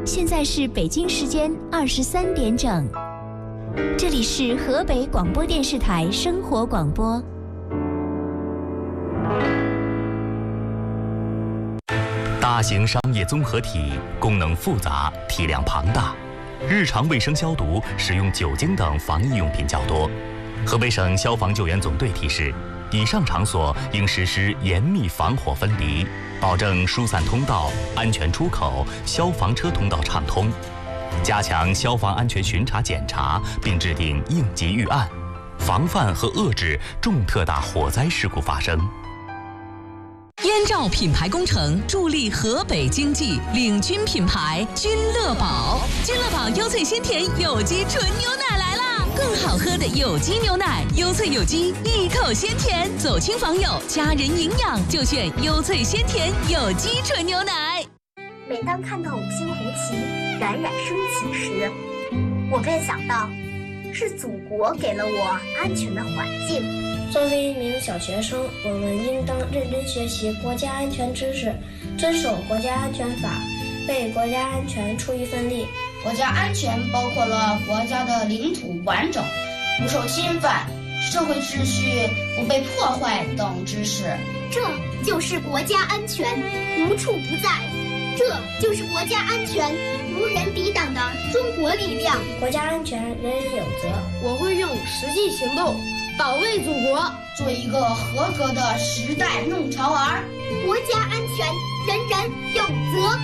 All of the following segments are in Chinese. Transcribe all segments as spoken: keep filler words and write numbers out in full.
现在是北京时间二十三点整，这里是河北广播电视台生活广播。 大型商业综合体，功能复杂，体量庞大，日常卫生消毒使用酒精等防疫用品较多。河北省消防救援总队提示，以上场所应实施严密防火分离，保证疏散通道、安全出口、消防车通道畅通，加强消防安全巡查检查，并制定应急预案，防范和遏制重特大火灾事故发生。 燕赵品牌工程助力河北经济，领军品牌君乐宝。君乐宝优萃鲜甜有机纯牛奶来啦！更好喝的有机牛奶，优萃有机，一口鲜甜，走亲访友，家人营养就选优萃鲜甜有机纯牛奶。 每当看到五星红旗冉冉升起时，我便想到，是祖国给了我安全的环境。 作为一名小学生，我们应当认真学习国家安全知识，遵守国家安全法，为国家安全出一份力。 国家安全包括了国家的领土完整、不受侵犯、社会秩序不被破坏等知识。 这就是国家安全无处不在，这就是国家安全无人抵挡的中国力量。 国家安全人人有责， 我会用实际行动保卫祖国， 做一个合格的时代弄潮儿。 国家安全人人有责。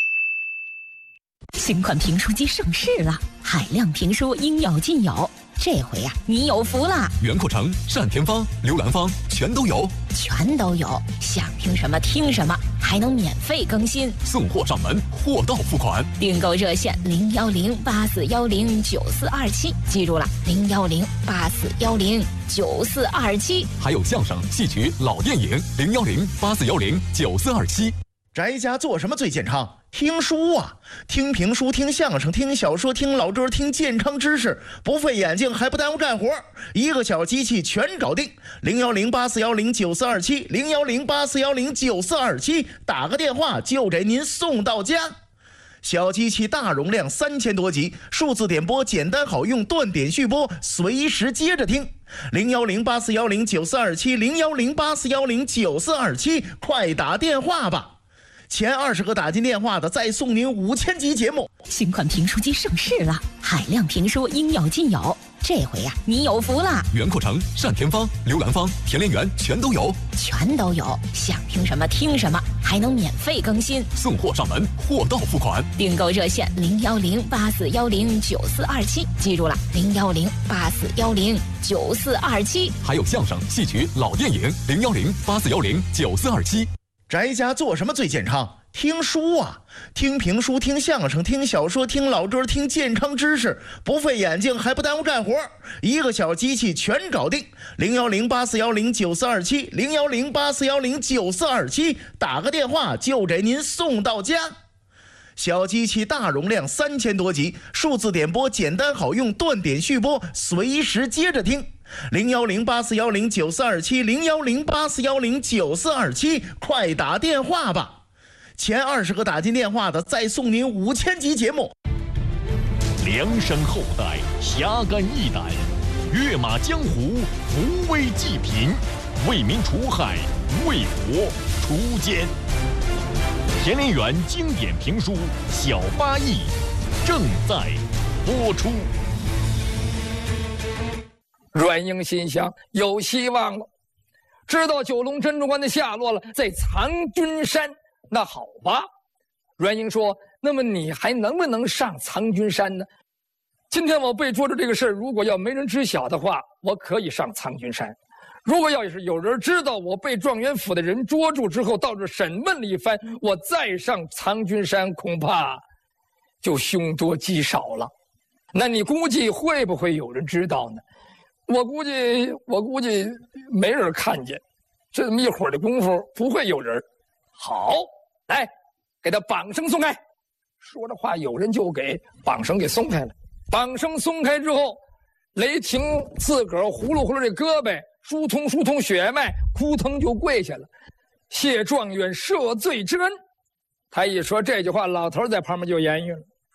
新款评书机上市了，海量评书应有尽有。这回呀、啊，你有福了！ 袁阔成、单田芳、刘兰芳全都有， 全都有，想听什么听什么，还能免费更新， 送货上门，货到付款。 订购热线零幺零八四幺零九四二七，记住了，零幺零八四幺零九四二七。 还有相声、戏曲、老电影零幺零八四幺零九四二七。 宅家做什么最健康？听书啊，听评书，听相声，听小说，听老歌，听健康知识，不费眼睛还不耽误干活，一个小机器全搞定。零幺零八四幺零九四二七，零幺零八四幺零九四二七，打个电话就给您送到家。小机器大容量，三千多集，数字点播简单好用，断点续播，随时接着听。零幺零八四幺零九四二七，零幺零八四幺零九四二七，快打电话吧！前二十个打进电话的，再送您五千集节目。 新款评书机上市了，海量评书应有尽有。这回呀、啊，你有福了！ 袁阔成、单田芳、刘兰芳、田连元全都有， 全都有，想听什么听什么，还能免费更新， 送货上门，货到付款。 订购热线零幺零八四幺零九四二七，记住了，零幺零八四幺零九四二七。 还有相声、戏曲、老电影零幺零八四幺零九四二七。 宅家做什么最健康？听书啊，听评书，听相声，听小说，听老歌，听健康知识，不费眼睛还不耽误干活，一个小机器全搞定。零幺零八四幺零九四二七，零幺零八四幺零九四二七，打个电话就给您送到家。小机器大容量，三千多集，数字点播简单好用，断点续播，随时接着听。零幺零八四幺零九四二七，零幺零八四幺零九四二七，快打电话吧！前二十个打进电话的，再送您五千集节目。 量身厚待，侠肝义胆，跃马江湖，扶危济贫，为民除害，为国除奸。田连元经典评书《小八义》正在播出。 阮英心想，有希望了，知道九龙珍珠关的下落了，在藏军山。那好吧，阮英说，那么你还能不能上藏军山呢？今天我被捉住这个事儿，如果要没人知晓的话，我可以上藏军山。如果要是有人知道我被状元府的人捉住之后，到这审问了一番，我再上藏军山，恐怕就凶多吉少了。那你估计会不会有人知道呢？我估计，我估计没人看见，这么一会儿的功夫不会有人。好，来，给他绑绳松开。说着话，有人就给绑绳给松开了。绑绳松开之后，雷霆自个儿呼噜呼噜这胳膊，疏通疏通血脉，扑腾就跪下了，谢状元赦罪之恩。他一说这句话，老头在旁边就言语了：“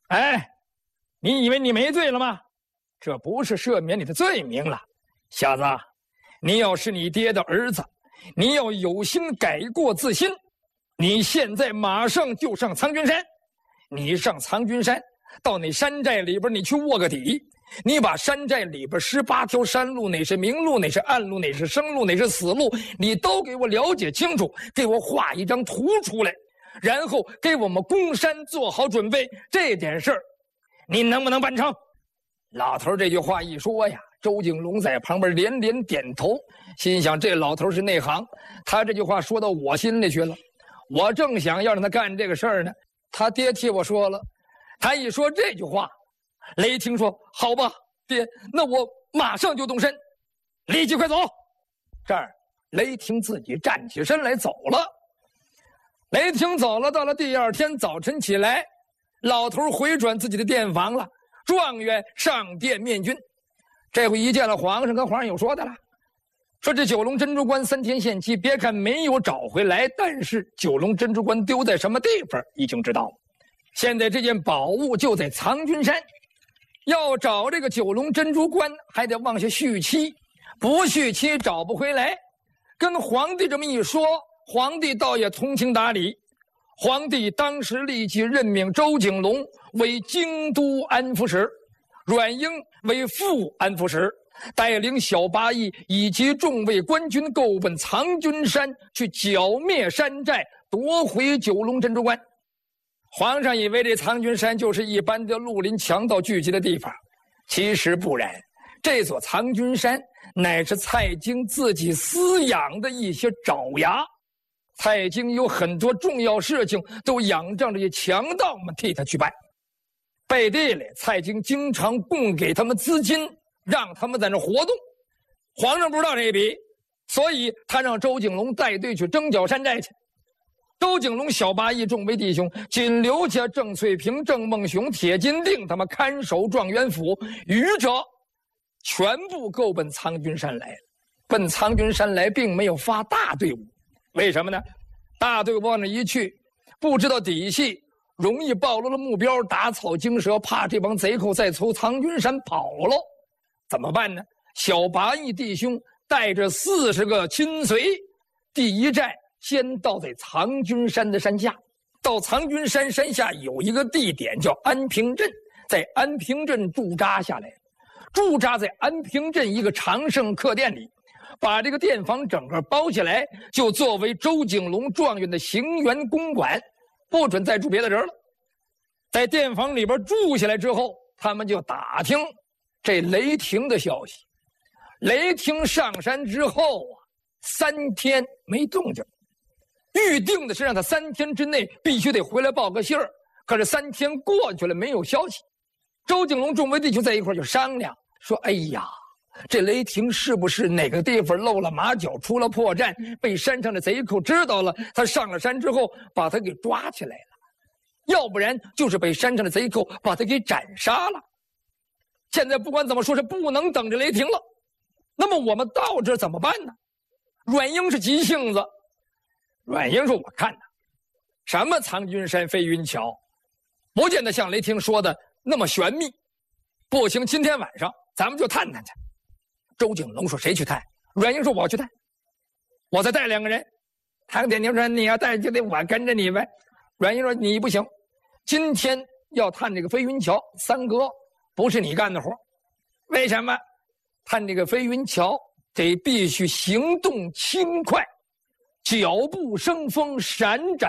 哎，你以为你没罪了吗？这不是赦免你的罪名了，小子，你要是你爹的儿子，你要有心改过自新，你现在马上就上苍君山，你上苍君山，到那山寨里边你去卧个底，你把山寨里边十八条山路，哪是明路，哪是暗路，哪是生路，哪是死路，你都给我了解清楚，给我画一张图出来，然后给我们攻山做好准备。这点事儿，你能不能办成？老头这句话一说呀，周景龙在旁边连连点头，心想这老头是内行，他这句话说到我心里去了。我正想要让他干这个事儿呢，他爹替我说了。他一说这句话，雷霆说：“好吧，爹，那我马上就动身，立即快走。”这儿，雷霆自己站起身来走了。雷霆走了，到了第二天早晨起来，老头回转自己的殿房了。状元上殿面君，这回一见了皇上，跟皇上有说的了，说这九龙珍珠关三天限期，别看没有找回来，但是九龙珍珠关丢在什么地方已经知道了。现在这件宝物就在苍君山，要找这个九龙珍珠关，还得往下续期，不续期找不回来。跟皇帝这么一说，皇帝倒也通情达理。皇帝当时立即任命周景龙为京都安抚使，阮英为副安抚使，带领小八义以及众位官军购奔苍君山，去剿灭山寨，夺回九龙珍珠关。皇上以为这苍君山就是一般的绿林强盗聚集的地方，其实不然，这座苍君山乃是蔡京自己私养的一些爪牙。蔡京有很多重要事情都仰仗这些强盗们替他去办，背地里蔡京经常供给他们资金，让他们在那活动。皇上不知道这一笔，所以他让周景龙带队去征剿山寨去。周景龙小八义众位弟兄，仅留下郑翠萍、郑梦雄、铁金锭他们看守状元府，余者全部够奔苍君山来了。奔苍君山来并没有发大队伍，为什么呢？大队伍往那一去，不知道底细，容易暴露了目标，打草惊蛇，怕这帮贼寇再从苍君山跑了，怎么办呢？小八义弟兄带着四十个亲随，第一站先到在苍君山的山下。到苍君山山下有一个地点叫安平镇，在安平镇驻扎下来，驻扎在安平镇一个长盛客店里，把这个店房整个包起来，就作为周景龙状元的行辕公馆，不准再住别的人了。在店房里边住下来之后，他们就打听这雷霆的消息。雷霆上山之后啊，三天没动静，预定的是让他三天之内必须得回来报个信儿，可是三天过去了没有消息。周景龙众位弟兄在一块就商量说：“哎呀，这雷霆是不是哪个地方露了马脚，出了破绽，被山上的贼寇知道了，他上了山之后把他给抓起来了，要不然就是被山上的贼寇把他给斩杀了。现在不管怎么说是不能等着雷霆了，那么我们到这怎么办呢？”阮英是急性子，阮英说：“我看呐，什么苍君山飞云桥，不见得像雷霆说的那么玄秘，不行，今天晚上咱们就探探去。”周景龙说：“谁去探？”阮英说：“我去探，我再带两个人。”唐点宁说：“你要带就得我跟着你呗。”阮英说：“你不行，今天要探这个飞云桥，三哥不是你干的活。为什么？探这个飞云桥得必须行动轻快，脚步生风，闪展